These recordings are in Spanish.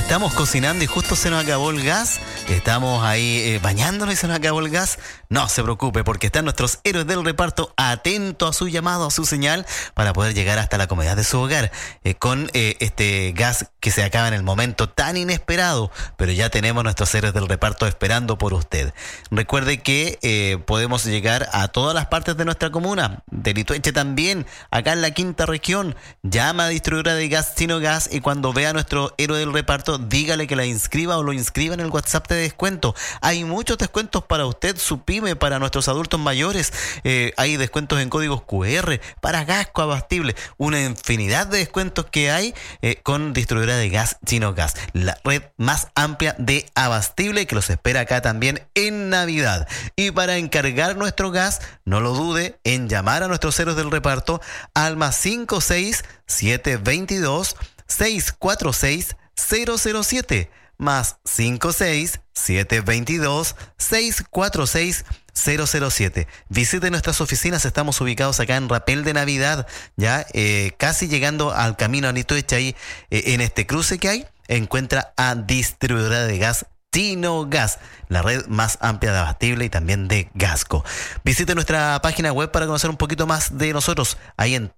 Estamos cocinando y justo se nos acabó el gas. Estamos ahí bañándonos y se nos acabó el gas. No se preocupe, porque están nuestros héroes del reparto atentos a su llamado, a su señal, para poder llegar hasta la comodidad de su hogar con este gas que se acaba en el momento tan inesperado. Pero ya tenemos nuestros héroes del reparto esperando por usted. Recuerde que podemos llegar a todas las partes de nuestra comuna, de Litueche también, acá en la quinta región. Llama a distribuidora de gas Chino Gas y cuando vea a nuestro héroe del reparto, dígale que la inscriba o lo inscriba en el WhatsApp de descuento. Hay muchos descuentos para usted, su pyme, para nuestros adultos mayores. Hay descuentos en códigos QR para Gasco Abastible. Una infinidad de descuentos que hay con distribuidora de gas Chino Gas, la red más amplia de abastible que los espera acá también en Navidad. Y para encargar nuestro gas, no lo dude en llamar a nuestros héroes del reparto al +56 722 646 007 +56 722 646 007. Visite nuestras oficinas, estamos ubicados acá en Rapel de Navidad, ya casi llegando al camino a Litueche, ahí en este cruce que hay, encuentra a distribuidora de gas Chino Gas, la red más amplia de abastible y también de Gasco. Visite nuestra página web para conocer un poquito más de nosotros, ahí en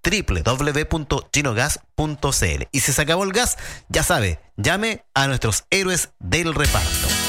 www.chinogas.cl. Y si se acabó el gas, ya sabe, llame a nuestros héroes del reparto.